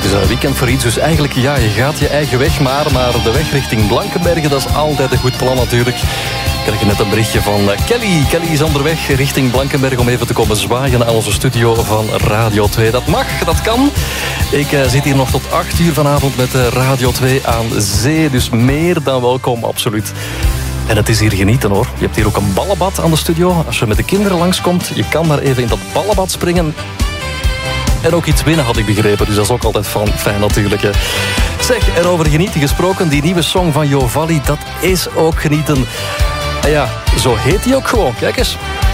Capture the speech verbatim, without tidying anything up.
is een weekend voor iets, dus eigenlijk ja, je gaat je eigen weg maar. Maar de weg richting Blankenberge, dat is altijd een goed plan natuurlijk. Ik krijg net een berichtje van Kelly. Kelly is onderweg richting Blankenberge om even te komen zwaaien aan onze studio van Radio twee. Dat mag, dat kan. Ik uh, zit hier nog tot acht uur vanavond met uh, Radio twee aan zee. Dus meer dan welkom, absoluut. En het is hier genieten hoor. Je hebt hier ook een ballenbad aan de studio. Als je met de kinderen langskomt, je kan daar even in dat ballenbad springen. En ook iets winnen had ik begrepen, dus dat is ook altijd van, fijn natuurlijk. Hè. Zeg, erover genieten gesproken, die nieuwe song van Jovalli, dat is ook genieten. En ja, zo heet hij ook gewoon, kijk eens.